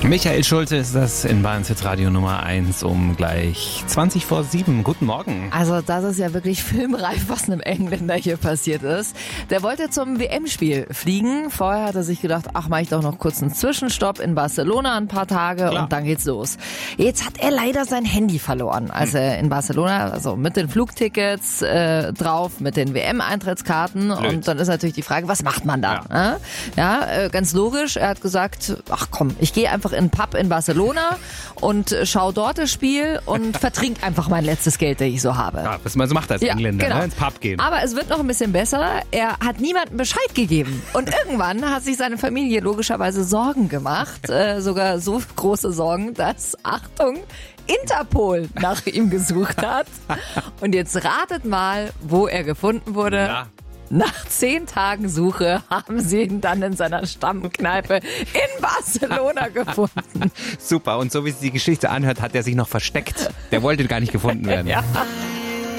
Michael Schulte ist das in Bayerns Radio Nummer 1 um gleich 20 vor 7. Guten Morgen. Also das ist ja wirklich filmreif, was einem Engländer hier passiert ist. Der wollte zum WM-Spiel fliegen. Vorher hat er sich gedacht, mach ich doch noch kurz einen Zwischenstopp in Barcelona ein paar Tage und dann geht's los. Jetzt hat er leider sein Handy verloren, als er in Barcelona, also mit den Flugtickets drauf, mit den WM-Eintrittskarten. Und dann ist natürlich die Frage, was macht man da? Ja, ganz logisch. Er hat gesagt, ich gehe einfach in einen Pub in Barcelona und schau dort das Spiel und vertrink einfach mein letztes Geld, das ich so habe. Ja, was man so macht als Engländer, genau. Ins Pub gehen. Aber es wird noch ein bisschen besser. Er hat niemandem Bescheid gegeben. Und irgendwann hat sich seine Familie logischerweise Sorgen gemacht. Sogar so große Sorgen, dass, Achtung, Interpol nach ihm gesucht hat. Und jetzt ratet mal, wo er gefunden wurde. Ja. Nach 10 Tagen Suche haben sie ihn dann in seiner Stammkneipe in Barcelona gefunden. Super, und so wie sich die Geschichte anhört, hat er sich noch versteckt. Der wollte gar nicht gefunden werden. Ja.